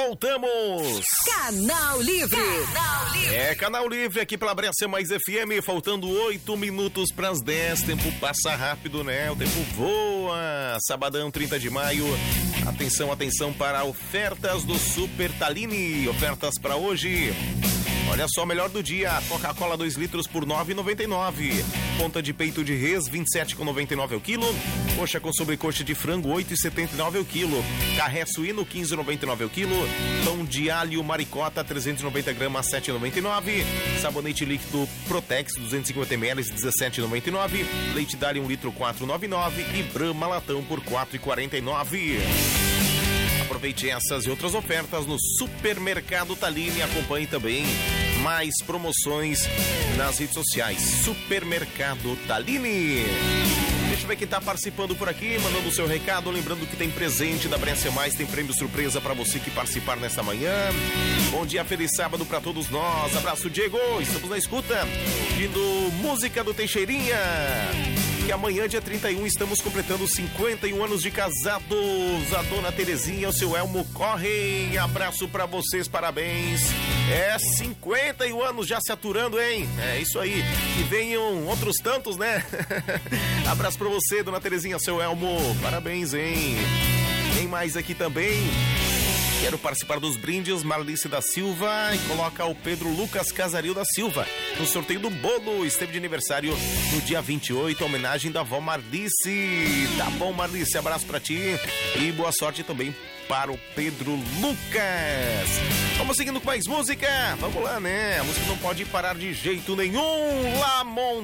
voltamos! Canal Livre! Canal Livre! É, Canal Livre aqui pela Brescia Mais FM, faltando 8 minutos para as 10. Tempo passa rápido, né? O tempo voa. Sabadão, 30 de maio. Atenção, atenção para ofertas do Super Tallini. Ofertas para hoje. Olha só, melhor do dia, Coca-Cola 2 litros por R$ 9,99. Ponta de peito de res, R$ 27,99 ao quilo. Coxa com sobrecoxa de frango, R$ 8,79 ao quilo. Carré suíno, R$ 15,99 ao quilo. Pão de alho maricota, 390 gramas, R$ 7,99. Sabonete líquido Protex, 250 ml, R$ 17,99. Leite Dali 1 litro, R$ 4,99. E Brahma latão por R$ 4,49. Aproveite essas e outras ofertas no Supermercado Tallini. Acompanhe também mais promoções nas redes sociais. Supermercado Tallini. Deixa eu ver quem tá participando por aqui, mandando o seu recado. Lembrando que tem presente da Brescia Mais, tem prêmio surpresa para você que participar nesta manhã. Bom dia, feliz sábado para todos nós. Abraço, Diego. Estamos na escuta. Pedindo música do Teixeirinha. Que amanhã, dia 31, estamos completando 51 anos de casados. A dona Terezinha e o seu Elmo correm. Abraço pra vocês, parabéns. 51 anos já se aturando, hein? É isso aí. Que venham outros tantos, né? Abraço pra você, dona Terezinha, seu Elmo. Parabéns, hein? Tem mais aqui também. Quero participar dos brindes, Marlice da Silva, e coloca o Pedro Lucas Casaril da Silva no sorteio do bolo. Esteve de aniversário no dia 28, homenagem da avó Marlice. Tá bom, Marlice, abraço pra ti e boa sorte também para o Pedro Lucas. Vamos seguindo com mais música? Vamos lá, né? A música não pode parar de jeito nenhum. Lamont